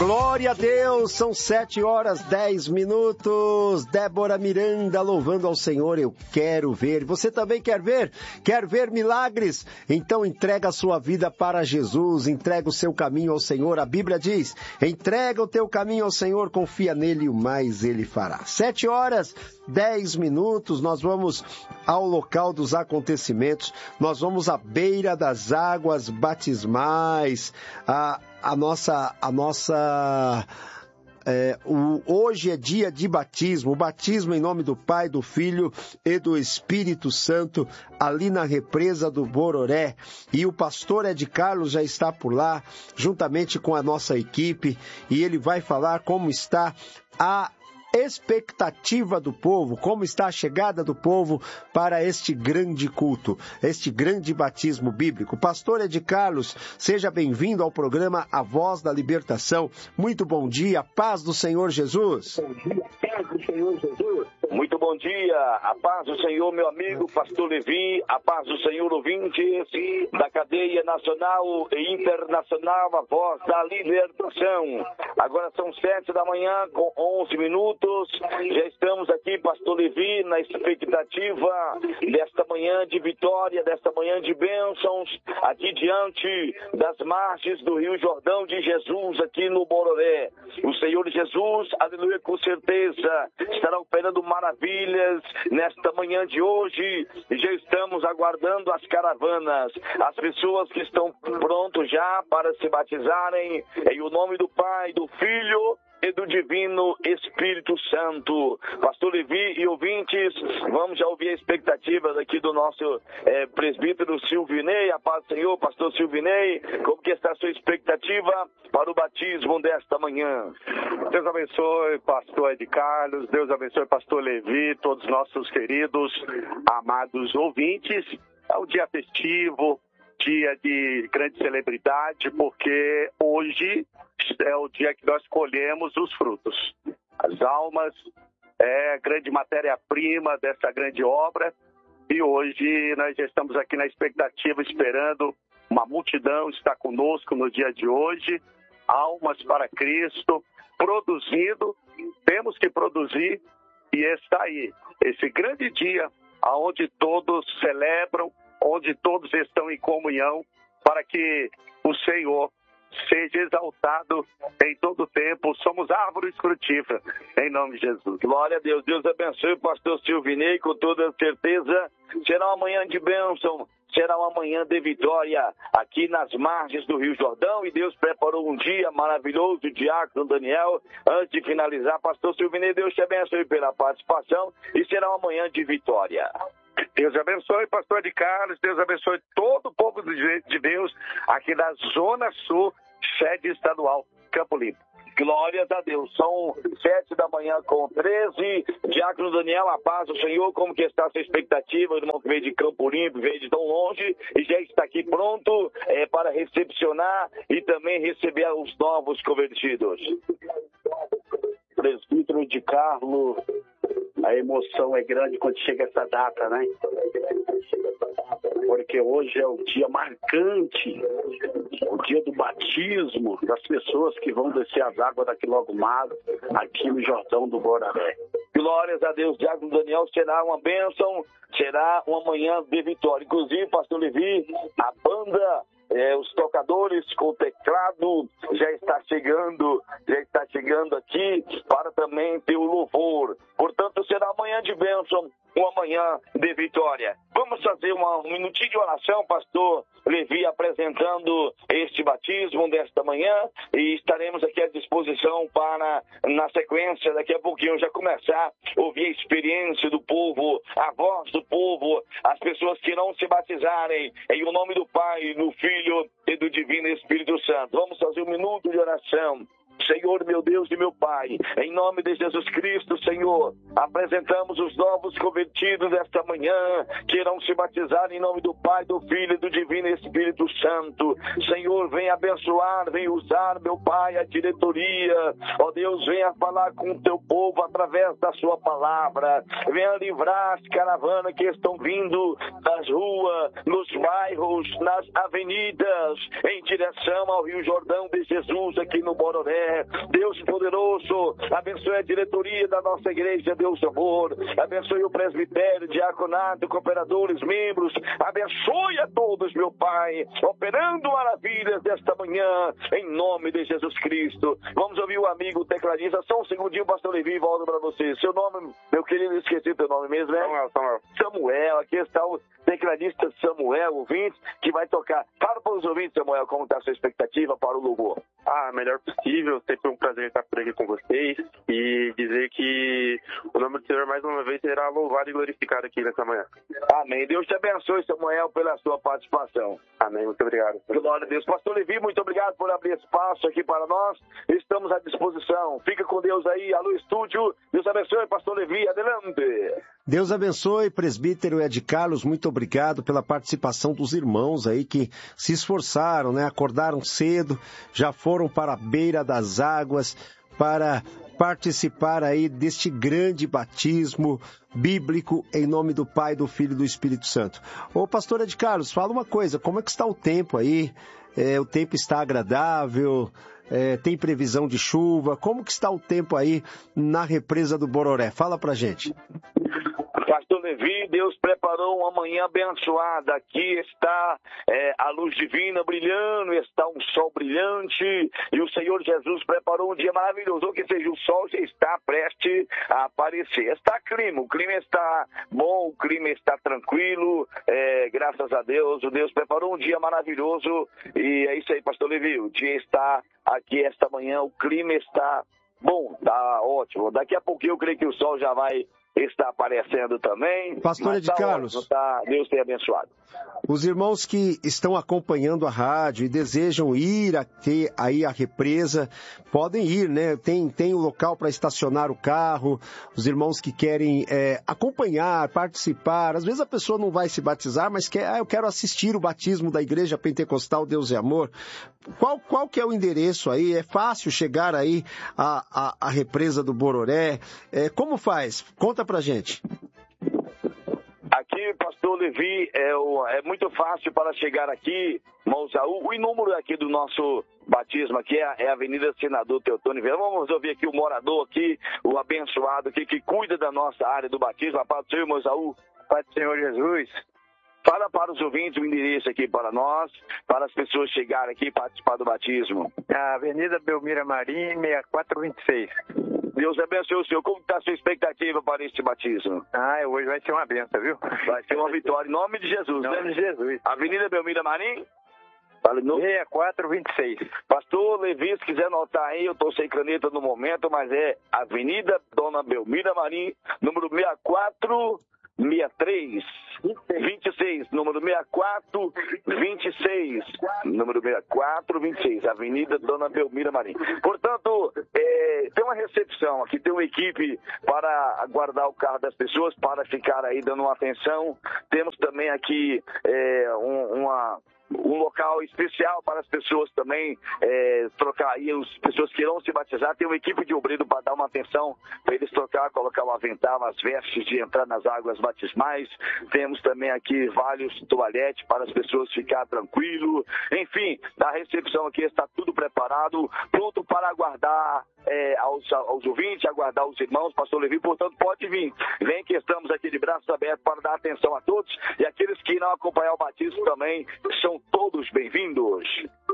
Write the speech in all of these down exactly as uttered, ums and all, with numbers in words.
Glória a Deus, são sete horas, dez minutos. Débora Miranda louvando ao Senhor, eu quero ver. Você também quer ver? Quer ver milagres? Então entrega a sua vida para Jesus, entrega o seu caminho ao Senhor. A Bíblia diz, entrega o teu caminho ao Senhor, confia nele e o mais ele fará. Sete horas, dez minutos, nós vamos ao local dos acontecimentos, nós vamos à beira das águas batismais, a A nossa, a nossa, é, o, hoje é dia de batismo, o batismo em nome do Pai, do Filho e do Espírito Santo, ali na represa do Bororé. E o pastor Ed Carlos já está por lá, juntamente com a nossa equipe, e ele vai falar como está a expectativa do povo, como está a chegada do povo para este grande culto, este grande batismo bíblico. Pastor Ed Carlos, seja bem-vindo ao programa A Voz da Libertação. Muito bom dia, paz do Senhor Jesus. Bom dia, paz do Senhor Jesus. Muito bom dia, a paz do Senhor, meu amigo pastor Levi, a paz do Senhor, ouvintes da cadeia nacional e internacional, a Voz da Libertação. Agora são sete da manhã com onze minutos, já estamos aqui, pastor Levi, na expectativa desta manhã de vitória, desta manhã de bênçãos, aqui diante das margens do Rio Jordão de Jesus, aqui no Bororé. O Senhor Jesus, aleluia, com certeza, estará operando maravilhas nesta manhã de hoje. Já estamos aguardando as caravanas, as pessoas que estão prontos já para se batizarem em o nome do Pai, do Filho e do Divino Espírito Santo. Pastor Levi e ouvintes, vamos já ouvir a expectativa aqui do nosso é, presbítero Silvinei. A paz do Senhor, pastor Silvinei, como que está a sua expectativa para o batismo desta manhã? Deus abençoe, pastor Ed Carlos, Deus abençoe, pastor Levi, todos os nossos queridos, amados ouvintes. É um dia festivo, dia de grande celebridade, porque hoje é o dia que nós colhemos os frutos. As almas é a grande matéria-prima dessa grande obra, e hoje nós já estamos aqui na expectativa, esperando uma multidão estar conosco no dia de hoje, almas para Cristo, produzindo, temos que produzir, e está aí, esse grande dia, onde todos celebram, onde todos estão em comunhão, para que o Senhor seja exaltado em todo o tempo. Somos árvores frutíferas, em nome de Jesus. Glória a Deus. Deus abençoe o pastor Silvinei, com toda certeza. Será uma manhã de bênção, será uma manhã de vitória aqui nas margens do Rio Jordão, e Deus preparou um dia maravilhoso, diácono Daniel. Antes de finalizar, pastor Silvinei, Deus te abençoe pela participação, e será uma manhã de vitória. Deus abençoe, pastor de Carlos, Deus abençoe todo o povo de Deus aqui da Zona Sul, sede estadual, Campo Limpo. Glórias a Deus. São sete da manhã com treze. Diácono Daniel, a paz do Senhor, como que está a sua expectativa? O irmão que veio de Campo Limpo, veio de tão longe e já está aqui pronto é, para recepcionar e também receber os novos convertidos. Presbítero de Carlos, a emoção é grande quando chega essa data, né? Porque hoje é o dia marcante, o dia do batismo das pessoas que vão descer as águas daqui logo mais, aqui no Jordão do Bororé. Glórias a Deus, Diácono Daniel, será uma bênção, será uma manhã de vitória. Inclusive, pastor Levi, a banda, é, os tocadores com o teclado já está chegando, já está chegando aqui para também ter o louvor. Portanto, será amanhã de bênção, uma manhã de vitória. Vamos fazer uma, um minutinho de oração, pastor Levi, apresentando este batismo desta manhã, e estaremos aqui à disposição para, na sequência, daqui a pouquinho, já começar a ouvir a experiência do povo, a voz do povo, as pessoas que irão se batizarem em o nome do Pai, do Filho e do Divino Espírito Santo. Vamos fazer um minuto de oração. Senhor, meu Deus e meu Pai, em nome de Jesus Cristo, Senhor, apresentamos os novos convertidos desta manhã, que irão se batizar em nome do Pai, do Filho e do Divino Espírito Santo. Senhor, vem abençoar, vem usar, meu Pai, a diretoria. Ó Deus, venha falar com o teu povo através da sua palavra. Venha livrar as caravanas que estão vindo das ruas, nos bairros, nas avenidas, em direção ao Rio Jordão de Jesus, aqui no Bororé. fé. Deus poderoso, abençoe a diretoria da nossa igreja, Deus de amor. Abençoe o presbitério, diaconato, cooperadores, membros. Abençoe a todos, meu Pai, operando maravilhas desta manhã, em nome de Jesus Cristo. Vamos ouvir o amigo tecladista. Só um segundinho, pastor Levi, volto para você. Seu nome, meu querido, esqueci teu nome mesmo, né? Samuel, Samuel. Samuel, aqui está o tecladista Samuel, ouvinte, que vai tocar. Fala para os ouvintes, Samuel, como está a sua expectativa para o louvor. Ah, melhor possível. Sempre um prazer estar por aqui com vocês e dizer que o nome do Senhor mais uma vez será louvado e glorificado aqui nessa manhã. Amém. Deus te abençoe, Samuel, pela sua participação. Amém. Muito obrigado. Glória a Deus. Pastor Levi, muito obrigado por abrir espaço aqui para nós. Estamos à disposição. Fica com Deus aí. Alô, estúdio. Deus abençoe, pastor Levi. Adelante. Deus abençoe, presbítero Ed Carlos, muito obrigado pela participação dos irmãos aí que se esforçaram, né? Acordaram cedo, já foram para a beira das águas para participar aí deste grande batismo bíblico em nome do Pai, do Filho e do Espírito Santo. Ô, pastor Ed Carlos, fala uma coisa, como é que está o tempo aí? É, o tempo está agradável? É, tem previsão de chuva? Como que está o tempo aí na represa do Bororé? Fala pra gente. Pastor Levi, Deus preparou uma manhã abençoada. Aqui está é, a luz divina brilhando, está um sol brilhante e o Senhor Jesus preparou um dia maravilhoso, ou que seja, o sol já está prestes a aparecer. Está clima, o clima está bom, o clima está tranquilo, é, graças a Deus, o Deus preparou um dia maravilhoso e é isso aí, pastor Levi, o dia está aqui esta manhã, o clima está bom, está ótimo. Daqui a pouquinho eu creio que o sol já vai está aparecendo também. Pastor Ed tá Carlos, ótimo, tá? Deus tenha abençoado. Os irmãos que estão acompanhando a rádio e desejam ir até aí a represa, podem ir, né? Tem, tem o local para estacionar o carro, os irmãos que querem é, acompanhar, participar. Às vezes a pessoa não vai se batizar, mas quer, ah, eu quero assistir o batismo da Igreja Pentecostal Deus e Amor. Qual, qual que é o endereço aí? É fácil chegar aí à, à, à represa do Bororé? É, como faz? Conta pra gente. Aqui, pastor Levi, é, o, é muito fácil para chegar aqui, Mousaú. O número aqui do nosso batismo aqui é a, é a Avenida Senador Teotônio Vieira. Vamos ouvir aqui o morador aqui, o abençoado aqui, que cuida da nossa área do batismo. A paz do Senhor, Mousaú. Pai do Senhor Jesus. Fala para os ouvintes o endereço aqui para nós, para as pessoas chegarem aqui e participar do batismo. A Avenida Belmira Marim, sessenta e quatro vinte e seis. Deus abençoe o senhor. Como está a sua expectativa para este batismo? Ah, hoje vai ser uma benção, viu? Vai ser uma vitória. Em nome de Jesus, em nome né? de Jesus. Avenida Belmira Marim? Fala no... sessenta e quatro vinte e seis. Pastor Levi, se quiser anotar aí, eu estou sem caneta no momento, mas é Avenida Dona Belmira Marim, número sessenta e quatro sessenta e três vinte e seis, número sessenta e quatro vinte e seis, número sessenta e quatro vinte e seis, Avenida Dona Belmira Marim. Portanto, é, tem uma recepção aqui, tem uma equipe para aguardar o carro das pessoas, para ficar aí dando uma atenção. Temos também aqui é, um, uma... um local especial para as pessoas também é, trocar aí, as pessoas que irão se batizar, tem uma equipe de obreiro para dar uma atenção, para eles trocar, colocar o avental, as vestes de entrar nas águas batismais. Temos também aqui vários toalhetes para as pessoas ficar tranquilo. Enfim, a recepção aqui está tudo preparado, pronto para aguardar é, aos, aos ouvintes, aguardar os irmãos, pastor Levi, portanto pode vir. Vem que estamos aqui de braços abertos para dar atenção a todos e aqueles que irão acompanhar o batismo também são todos bem-vindos.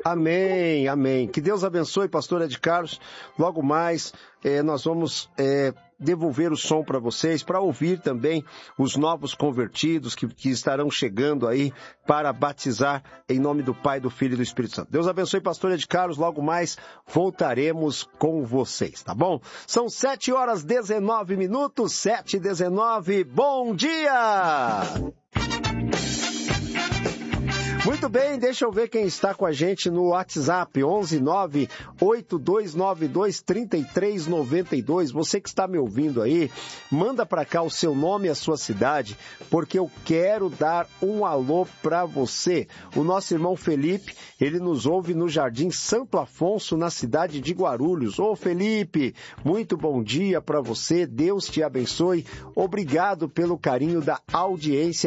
Amém, amém. Que Deus abençoe, pastor Ed Carlos. Logo mais, eh, nós vamos eh, devolver o som para vocês, para ouvir também os novos convertidos que, que estarão chegando aí para batizar em nome do Pai, do Filho e do Espírito Santo. Deus abençoe, pastor Ed Carlos. Logo mais voltaremos com vocês, tá bom? São sete horas e dezenove minutos, sete e dezenove. Bom dia! Muito bem, deixa eu ver quem está com a gente no WhatsApp, onze nove oito dois nove dois três três nove dois. Você que está me ouvindo aí, manda para cá o seu nome e a sua cidade, porque eu quero dar um alô para você. O nosso irmão Felipe, ele nos ouve no Jardim Santo Afonso, na cidade de Guarulhos. Ô Felipe, muito bom dia para você, Deus te abençoe. Obrigado pelo carinho da audiência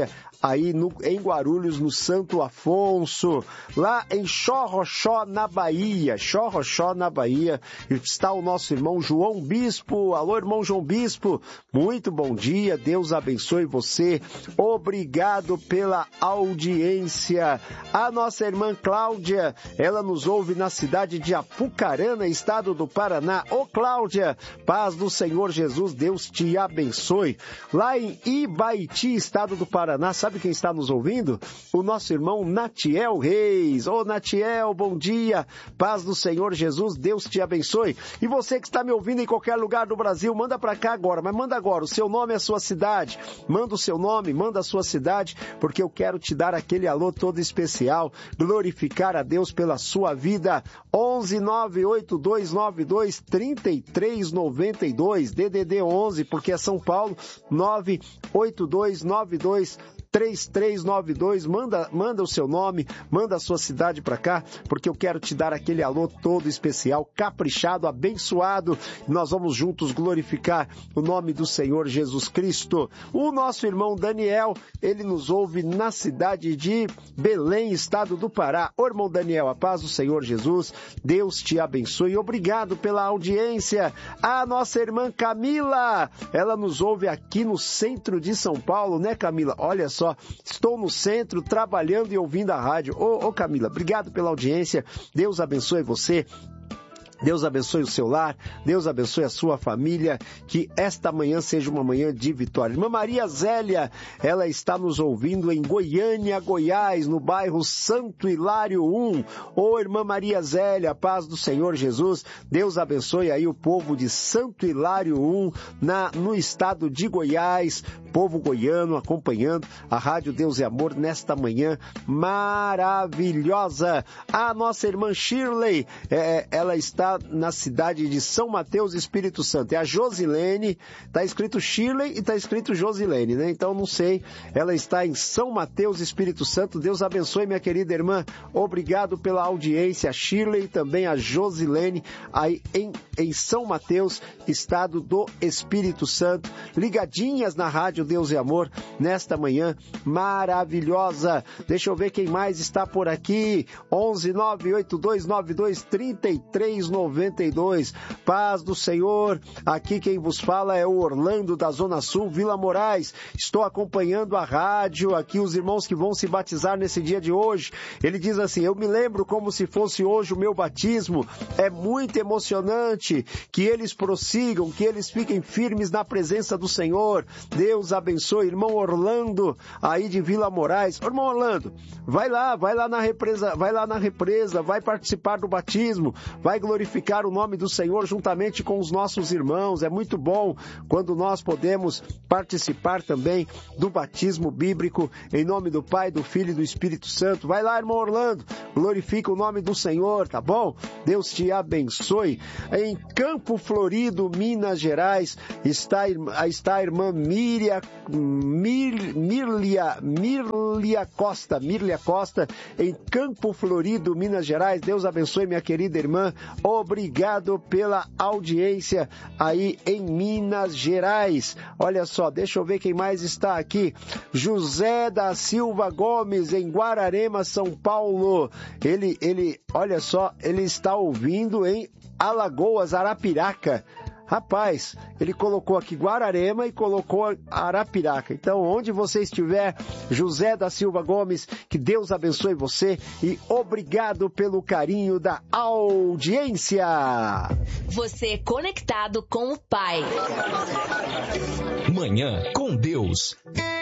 aí no, em Guarulhos, no Santo Afonso, lá em Xorroxó, na Bahia, Xorroxó, na Bahia, está o nosso irmão João Bispo. Alô, irmão João Bispo, muito bom dia, Deus abençoe você, obrigado pela audiência. A nossa irmã Cláudia, ela nos ouve na cidade de Apucarana, estado do Paraná. Ô Cláudia, paz do Senhor Jesus, Deus te abençoe. Lá em Ibaiti, estado do Paraná, sabe quem está nos ouvindo? O nosso irmão Natiel Reis. Ô Natiel, bom dia, paz do Senhor Jesus, Deus te abençoe. E você que está me ouvindo em qualquer lugar do Brasil, manda para cá agora, mas manda agora o seu nome e a sua cidade. Manda o seu nome, manda a sua cidade, porque eu quero te dar aquele alô todo especial, glorificar a Deus pela sua vida. onze nove oito dois nove dois três três nove dois, D D D onze, porque é São Paulo, nove oito dois nove dois três três nove dois, manda, manda o seu nome, manda a sua cidade para cá, porque eu quero te dar aquele alô todo especial, caprichado, abençoado. Nós vamos juntos glorificar o nome do Senhor Jesus Cristo. O nosso irmão Daniel, ele nos ouve na cidade de Belém, estado do Pará. Ô irmão Daniel, a paz do Senhor Jesus, Deus te abençoe, obrigado pela audiência. A nossa irmã Camila, ela nos ouve aqui no centro de São Paulo, né Camila? Olha só, Só, estou no centro, trabalhando e ouvindo a rádio. Ô, ô Camila, obrigado pela audiência. Deus abençoe você. Deus abençoe o seu lar, Deus abençoe a sua família, que esta manhã seja uma manhã de vitória. Irmã Maria Zélia, ela está nos ouvindo em Goiânia, Goiás, no bairro Santo Hilário um. Ô, irmã Maria Zélia, paz do Senhor Jesus, Deus abençoe aí o povo de Santo Hilário um, na, no estado de Goiás, povo goiano acompanhando a Rádio Deus e Amor nesta manhã maravilhosa. A nossa irmã Shirley, é, ela está na cidade de São Mateus, Espírito Santo. É a Josilene, está escrito Shirley e está escrito Josilene, né? Então não sei, ela está em São Mateus, Espírito Santo. Deus abençoe, minha querida irmã. Obrigado pela audiência, a Shirley e também a Josilene, aí em, em São Mateus, estado do Espírito Santo, ligadinhas na Rádio Deus e Amor nesta manhã maravilhosa. Deixa eu ver quem mais está por aqui. onze nove oito dois nove dois três três nove dois. Paz do Senhor. Aqui quem vos fala é o Orlando da Zona Sul, Vila Moraes. Estou acompanhando a rádio, aqui os irmãos que vão se batizar nesse dia de hoje. Ele diz assim: eu me lembro como se fosse hoje o meu batismo. É muito emocionante que eles prossigam, que eles fiquem firmes na presença do Senhor. Deus abençoe, irmão Orlando, aí de Vila Moraes. Ô, irmão Orlando, vai lá, vai lá na represa, vai lá na represa, vai participar do batismo, vai glorificar o nome do Senhor juntamente com os nossos irmãos. É muito bom quando nós podemos participar também do batismo bíblico em nome do Pai, do Filho e do Espírito Santo. Vai lá, irmão Orlando, glorifica o nome do Senhor, tá bom? Deus te abençoe. Em Campo Florido, Minas Gerais, está, está a irmã Míria, Mir, Mirlia, Mirlia Costa, Mirlia Costa, em Campo Florido, Minas Gerais. Deus abençoe, minha querida irmã. Obrigado pela audiência aí em Minas Gerais. Olha só, deixa eu ver quem mais está aqui. José da Silva Gomes, em Guararema, São Paulo. Ele, ele, olha só, ele está ouvindo em Alagoas, Arapiraca. Rapaz, ele colocou aqui Guararema e colocou Arapiraca. Então, onde você estiver, José da Silva Gomes, que Deus abençoe você e obrigado pelo carinho da audiência. Você conectado com o Pai. Manhã com Deus.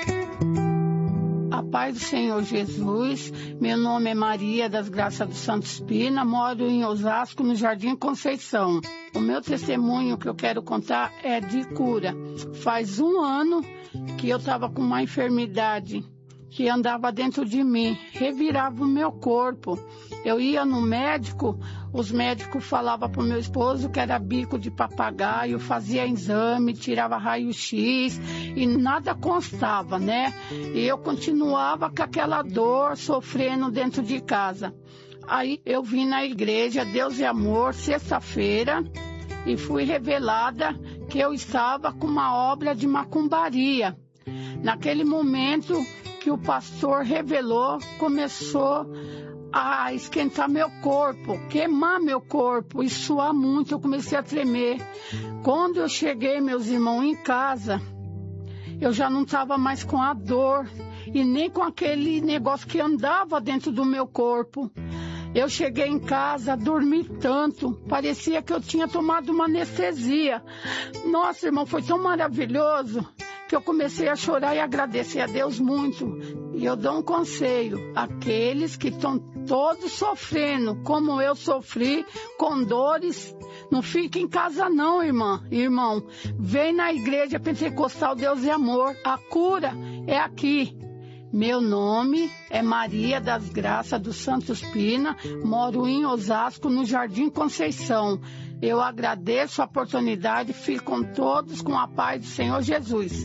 A paz do Senhor Jesus, meu nome é Maria das Graças do Santo Espina, moro em Osasco, no Jardim Conceição. O meu testemunho que eu quero contar é de cura. Faz um ano que eu estava com uma enfermidade que andava dentro de mim, revirava o meu corpo. Eu ia no médico, os médicos falavam para o meu esposo que era bico de papagaio, fazia exame, tirava raio-x e nada constava, né? E eu continuava com aquela dor, sofrendo dentro de casa. Aí eu vim na igreja Deus e Amor, sexta-feira, e fui revelada que eu estava com uma obra de macumbaria. Naquele momento, que o pastor revelou, começou a esquentar meu corpo, queimar meu corpo e suar muito. Eu comecei a tremer. Quando eu cheguei, meus irmãos, em casa, eu já não estava mais com a dor e nem com aquele negócio que andava dentro do meu corpo. Eu cheguei em casa, dormi tanto, parecia que eu tinha tomado uma anestesia. Nossa, irmão, foi tão maravilhoso que eu comecei a chorar e agradecer a Deus muito. E eu dou um conselho, aqueles que estão todos sofrendo, como eu sofri, com dores, não fique em casa não, irmã, irmão. Vem na igreja pentecostal Deus é Amor, a cura é aqui. Meu nome é Maria das Graças dos Santos Pina, moro em Osasco, no Jardim Conceição. Eu agradeço a oportunidade, ficam todos com a paz do Senhor Jesus.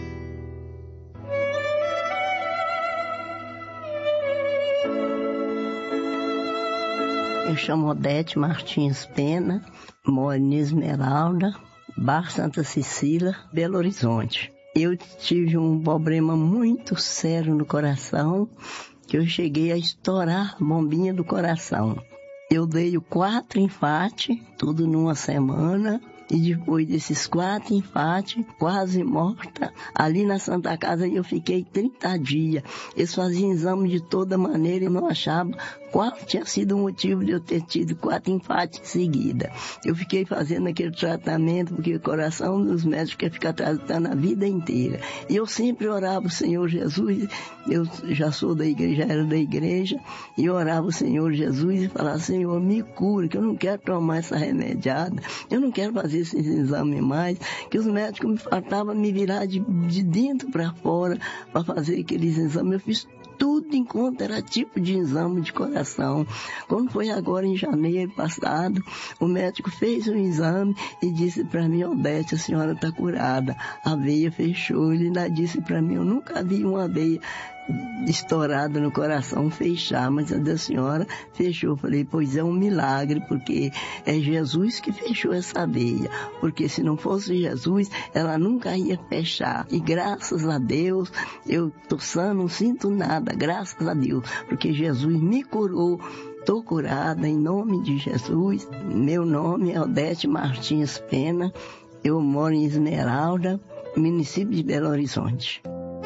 Eu chamo Odete Martins Pena, moro em Esmeralda, Bar Santa Cecília, Belo Horizonte. Eu tive um problema muito sério no coração, que eu cheguei a estourar a bombinha do coração. Eu dei quatro infartos, tudo numa semana, e depois desses quatro infartos, quase morta, ali na Santa Casa eu fiquei trinta dias. Eles faziam exame de toda maneira e não achavam qual tinha sido o motivo de eu ter tido quatro infartos em seguida. Eu fiquei fazendo aquele tratamento, porque o coração dos médicos quer ficar tratando a vida inteira. E eu sempre orava o Senhor Jesus, eu já sou da igreja, já era da igreja, e eu orava o Senhor Jesus e falava, Senhor, me cura, que eu não quero tomar essa remediada, eu não quero fazer esses exames mais, que os médicos me faltavam me virar de, de dentro para fora para fazer aqueles exames. Eu fiz tudo enquanto era tipo de exame de coração. Quando foi agora em janeiro passado, o médico fez um exame e disse para mim, Odete, a senhora está curada. A veia fechou. Ele ainda disse para mim, eu nunca vi uma veia estourada no coração fechar, mas a da senhora fechou. Eu falei, pois é um milagre, porque é Jesus que fechou essa veia, porque se não fosse Jesus, ela nunca ia fechar. E graças a Deus, eu tô sã, não sinto nada, graças a Deus, porque Jesus me curou. Estou curada em nome de Jesus. Meu nome é Odete Martins Pena, eu moro em Esmeralda, município de Belo Horizonte.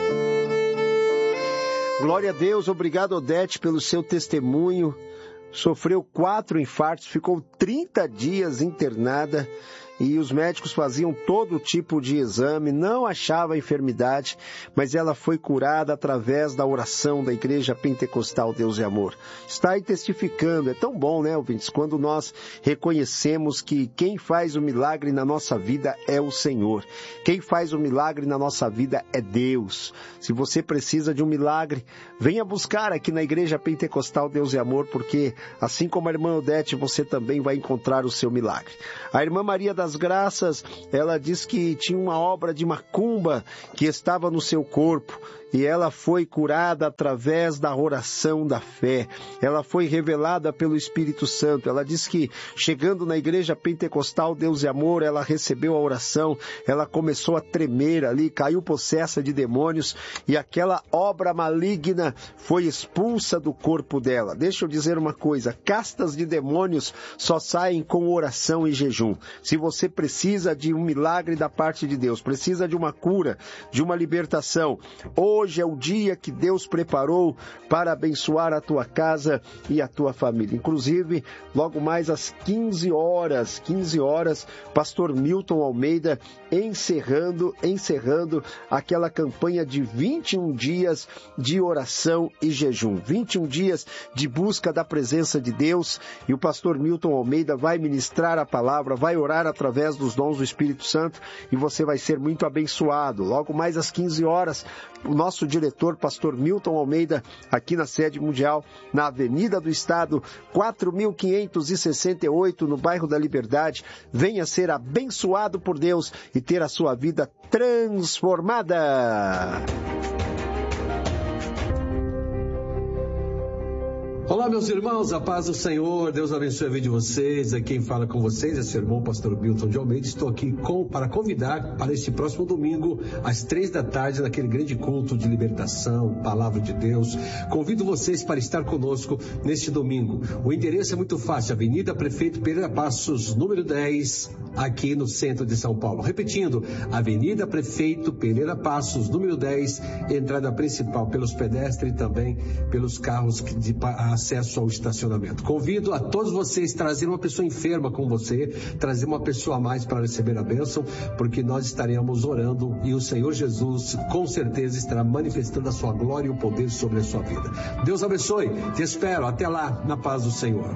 Glória a Deus, obrigado, Odete, pelo seu testemunho. Sofreu quatro infartos, ficou trinta dias internada e os médicos faziam todo tipo de exame, não achavam a enfermidade, mas ela foi curada através da oração da Igreja Pentecostal Deus e Amor. Está aí testificando, é tão bom, né, ouvintes, quando nós reconhecemos que quem faz o milagre na nossa vida é o Senhor. Quem faz o milagre na nossa vida é Deus. Se você precisa de um milagre, venha buscar aqui na Igreja Pentecostal Deus e Amor, porque assim como a irmã Odete, você também vai encontrar o seu milagre. A irmã Maria das Graças, ela diz que tinha uma obra de macumba que estava no seu corpo e ela foi curada através da oração da fé. Ela foi revelada pelo Espírito Santo. Ela diz que chegando na Igreja Pentecostal Deus e Amor, ela recebeu a oração, ela começou a tremer ali, caiu possessa de demônios e aquela obra maligna foi expulsa do corpo dela. Deixa eu dizer uma coisa, castas de demônios só saem com oração e jejum. Se você precisa de um milagre da parte de Deus, precisa de uma cura, de uma libertação, hoje é o dia que Deus preparou para abençoar a tua casa e a tua família. Inclusive, logo mais às quinze horas, quinze horas, pastor Milton Almeida encerrando, encerrando aquela campanha de vinte e um dias de oração e jejum. vinte e um dias de busca da presença de Deus, e o pastor Milton Almeida vai ministrar a palavra, vai orar através dos dons do Espírito Santo e você vai ser muito abençoado. Logo mais às quinze horas, o nosso diretor, pastor Milton Almeida, aqui na sede mundial, na Avenida do Estado, quatro mil quinhentos e sessenta e oito, no bairro da Liberdade. Venha ser abençoado por Deus e ter a sua vida transformada. Olá, meus irmãos, a paz do Senhor, Deus abençoe a vida de vocês. Aqui quem fala com vocês é seu irmão, pastor Milton de Almeida. Estou aqui com, para convidar para este próximo domingo, às três da tarde, naquele grande culto de libertação, palavra de Deus. Convido vocês para estar conosco neste domingo. O endereço é muito fácil, Avenida Prefeito Pereira Passos, número dez, aqui no centro de São Paulo. Repetindo, Avenida Prefeito Pereira Passos, número dez, entrada principal pelos pedestres e também pelos carros de acesso ao estacionamento. Convido a todos vocês a trazer uma pessoa enferma com você, trazer uma pessoa a mais para receber a bênção, porque nós estaremos orando e o Senhor Jesus com certeza estará manifestando a sua glória e o poder sobre a sua vida. Deus abençoe, te espero, até lá, na paz do Senhor.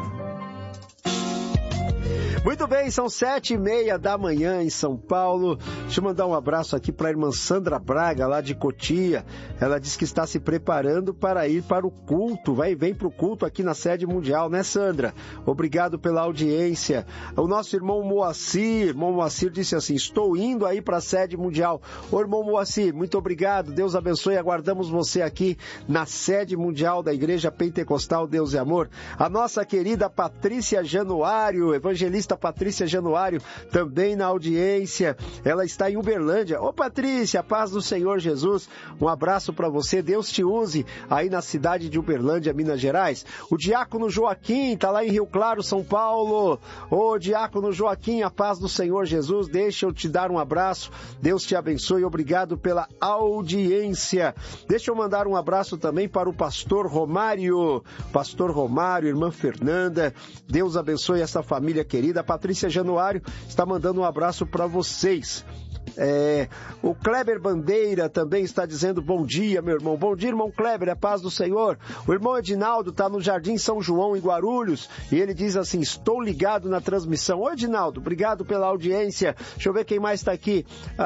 Muito bem, são sete e meia da manhã em São Paulo. Deixa eu mandar um abraço aqui para a irmã Sandra Braga, lá de Cotia. Ela diz que está se preparando para ir para o culto. Vai, vem para o culto aqui na sede mundial, né, Sandra? Obrigado pela audiência. O nosso irmão Moacir, irmão Moacir disse assim, estou indo aí para a sede mundial. Ô, irmão Moacir, muito obrigado. Deus abençoe. Aguardamos você aqui na sede mundial da Igreja Pentecostal Deus e Amor. A nossa querida Patrícia Januário, evangelista Patrícia Januário, também na audiência. Ela está em Uberlândia. Ô Patrícia, paz do Senhor Jesus. Um abraço para você. Deus te use aí na cidade de Uberlândia, Minas Gerais. O diácono Joaquim está lá em Rio Claro, São Paulo. Ô diácono Joaquim, a paz do Senhor Jesus. Deixa eu te dar um abraço. Deus te abençoe. Obrigado pela audiência. Deixa eu mandar um abraço também para o pastor Romário. Pastor Romário, irmã Fernanda. Deus abençoe essa família querida. A Patrícia Januário está mandando um abraço para vocês. É, o Kleber Bandeira também está dizendo bom dia, meu irmão. Bom dia, irmão Kleber, a paz do Senhor. O irmão Edinaldo está no Jardim São João, em Guarulhos, e ele diz assim, estou ligado na transmissão. Ô Edinaldo, obrigado pela audiência. Deixa eu ver quem mais está aqui.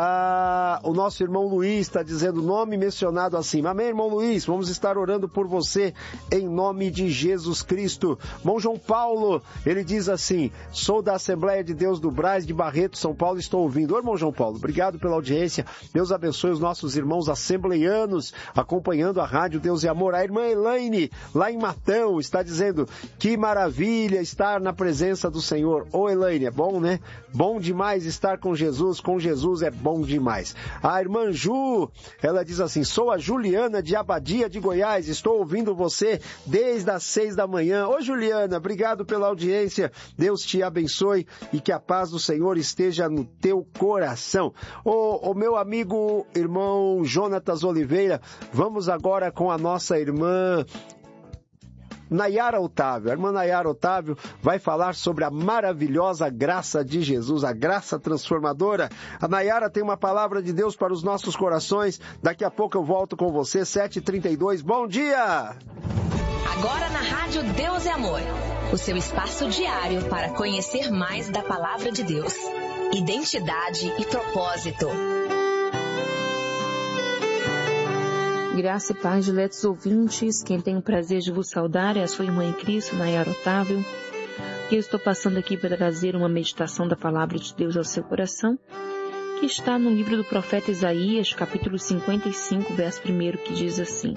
Ah, o nosso irmão Luiz está dizendo nome mencionado acima. Amém, irmão Luiz? Vamos estar orando por você em nome de Jesus Cristo. Bom João Paulo, ele diz assim, sou da Assembleia de Deus do Brás de Barreto, São Paulo, estou ouvindo. Ô irmão João Paulo, obrigado pela audiência. Deus abençoe os nossos irmãos assembleianos acompanhando a rádio Deus e Amor. A irmã Elaine, lá em Matão, está dizendo que maravilha estar na presença do Senhor. Ô Elaine, é bom, né? Bom demais estar com Jesus. Com Jesus é bom demais. A irmã Ju, ela diz assim, sou a Juliana de Abadia de Goiás. Estou ouvindo você desde as seis da manhã. Ô Juliana, obrigado pela audiência. Deus te abençoe e que a paz do Senhor esteja no teu coração. O, o meu amigo, irmão Jonatas Oliveira, vamos agora com a nossa irmã Nayara Otávio. A irmã Nayara Otávio vai falar sobre a maravilhosa graça de Jesus, a graça transformadora. A Nayara tem uma palavra de Deus para os nossos corações. Daqui a pouco eu volto com você, sete e trinta e dois. Bom dia! Agora na Rádio Deus e Amor, o seu espaço diário para conhecer mais da Palavra de Deus. Identidade e propósito. Graça e paz, diletos ouvintes. Quem tem o prazer de vos saudar é a sua irmã em Cristo, Nayara Otávio. E eu estou passando aqui para trazer uma meditação da Palavra de Deus ao seu coração, que está no livro do profeta Isaías, capítulo cinquenta e cinco, verso primeiro, que diz assim: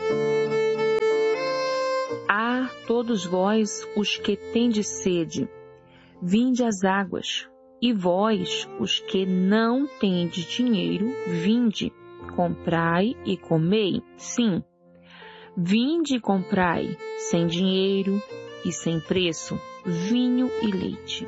Ah, todos vós os que tendes sede, vinde às águas. E vós, os que não tendes dinheiro, vinde, comprai e comei. Sim, vinde e comprai, sem dinheiro e sem preço, vinho e leite.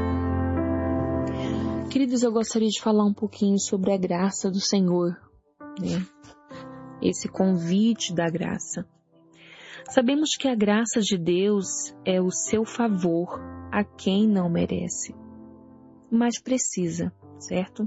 Queridos, eu gostaria de falar um pouquinho sobre a graça do Senhor, né? Esse convite da graça. Sabemos que a graça de Deus é o seu favor a quem não merece, mas precisa, certo?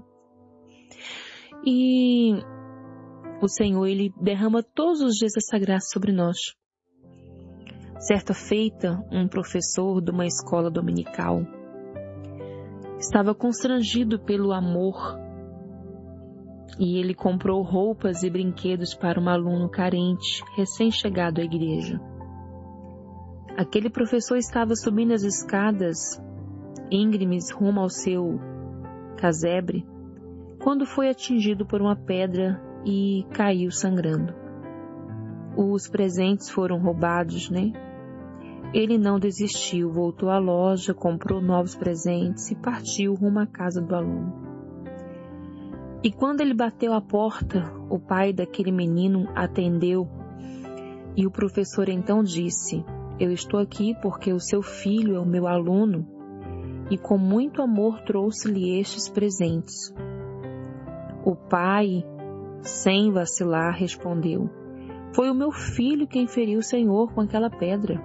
E o Senhor, Ele derrama todos os dias essa graça sobre nós. Certa feita, um professor de uma escola dominical estava constrangido pelo amor e ele comprou roupas e brinquedos para um aluno carente, recém-chegado à igreja. Aquele professor estava subindo as escadas íngremes rumo ao seu casebre, quando foi atingido por uma pedra e caiu sangrando. Os presentes foram roubados, né? ele não desistiu, voltou à loja, comprou novos presentes e partiu rumo à casa do aluno. E quando ele bateu à porta, o pai daquele menino atendeu e o professor então disse: eu estou aqui porque o seu filho é o meu aluno e com muito amor trouxe-lhe estes presentes. O pai, sem vacilar, respondeu: foi o meu filho quem feriu o Senhor com aquela pedra.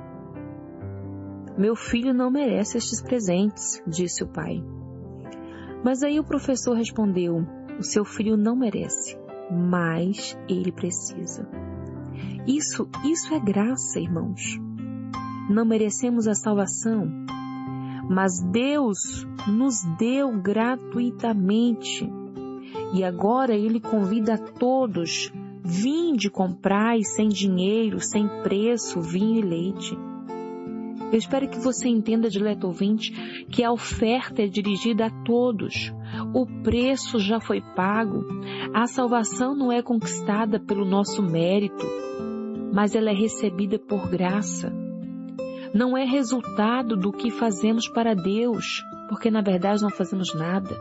Meu filho não merece estes presentes, disse o pai. Mas aí o professor respondeu: o seu filho não merece, mas ele precisa. Isso, isso é graça, irmãos. Não merecemos a salvação, mas Deus nos deu gratuitamente. E agora Ele convida a todos: vinde comprai sem dinheiro, sem preço, vinho e leite. Eu espero que você entenda, dileto ouvinte, que a oferta é dirigida a todos. O preço já foi pago. A salvação não é conquistada pelo nosso mérito, mas ela é recebida por graça. Não é resultado do que fazemos para Deus, porque na verdade não fazemos nada,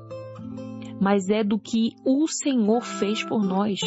mas é do que o Senhor fez por nós.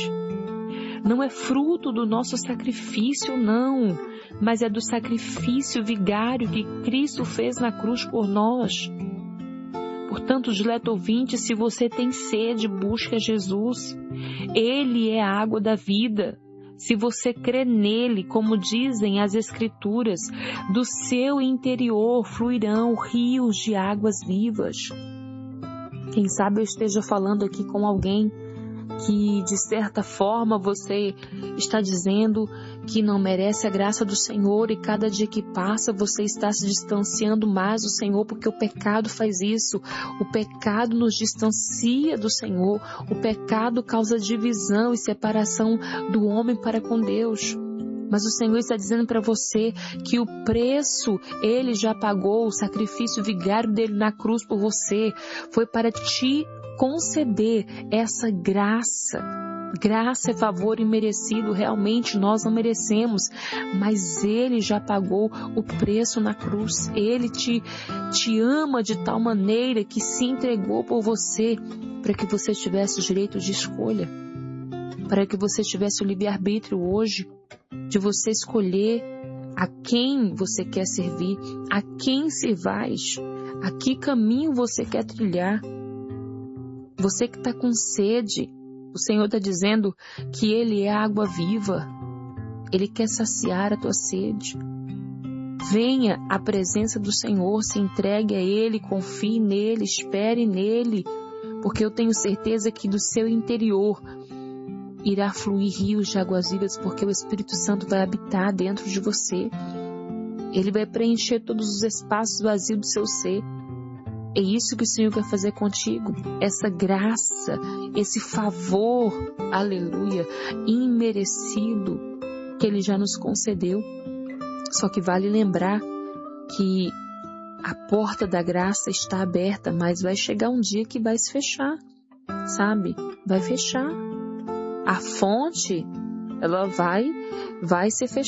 Não é fruto do nosso sacrifício, não, mas é do sacrifício vigário que Cristo fez na cruz por nós. Portanto, dileto ouvinte, se você tem sede, busca Jesus. Ele é a água da vida. Se você crê nele, como dizem as Escrituras, do seu interior fluirão rios de águas vivas. Quem sabe eu esteja falando aqui com alguém que, de certa forma, você está dizendo que não merece a graça do Senhor e cada dia que passa você está se distanciando mais do Senhor porque o pecado faz isso. O pecado nos distancia do Senhor. O pecado causa divisão e separação do homem para com Deus. Mas o Senhor está dizendo para você que o preço Ele já pagou, o sacrifício vigário dele na cruz por você foi para te conceder essa graça. Graça é favor imerecido, realmente nós não merecemos, mas Ele já pagou o preço na cruz. Ele te, te ama de tal maneira que se entregou por você para que você tivesse o direito de escolha, para que você tivesse o livre-arbítrio hoje, de você escolher a quem você quer servir, a quem servais, a que caminho você quer trilhar. Você que está com sede, o Senhor está dizendo que Ele é água viva. Ele quer saciar a tua sede. Venha à presença do Senhor, se entregue a Ele, confie nele, espere nele, porque eu tenho certeza que do seu interior irá fluir rios de águas vivas, porque o Espírito Santo vai habitar dentro de você. Ele vai preencher todos os espaços vazios do seu ser. É isso que o Senhor quer fazer contigo. Essa graça, esse favor, aleluia, imerecido que Ele já nos concedeu. Só que vale lembrar que a porta da graça está aberta, mas vai chegar um dia que vai se fechar, sabe? Vai fechar. A fonte, ela vai, vai ser fechada.